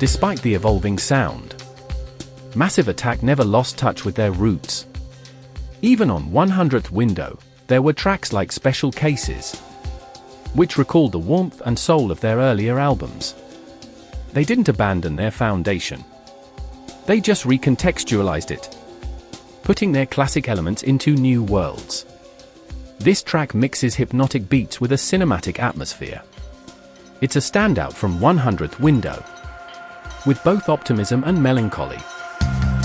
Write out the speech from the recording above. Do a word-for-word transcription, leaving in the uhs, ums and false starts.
despite the evolving sound. Massive Attack never lost touch with their roots. Even on one hundredth Window, there were tracks like Special Cases, which recalled the warmth and soul of their earlier albums. They didn't abandon their foundation. They just recontextualized it, putting their classic elements into new worlds. This track mixes hypnotic beats with a cinematic atmosphere. It's a standout from one hundredth Window, with both optimism and melancholy.